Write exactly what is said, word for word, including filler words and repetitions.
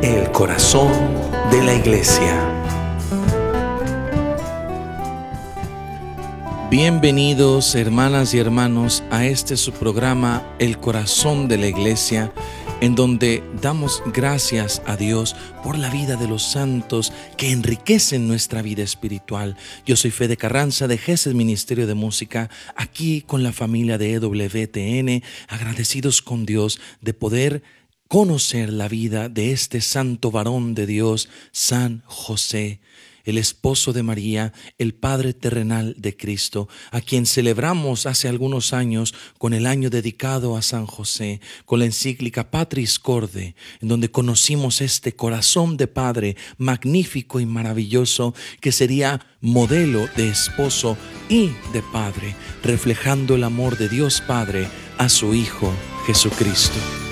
el corazón de la iglesia. Bienvenidos, hermanas y hermanos, a este su programa, El Corazón de la Iglesia, en donde damos gracias a Dios por la vida de los santos que enriquecen nuestra vida espiritual. Yo soy Fede Carranza de Gesed Ministerio de Música, aquí con la familia de E W T N, agradecidos con Dios de poder conocer la vida de este santo varón de Dios, San José, el esposo de María, el Padre terrenal de Cristo, a quien celebramos hace algunos años con el año dedicado a San José, con la encíclica Patris Corde, en donde conocimos este corazón de Padre magnífico y maravilloso, que sería modelo de esposo y de Padre, reflejando el amor de Dios Padre a su Hijo Jesucristo.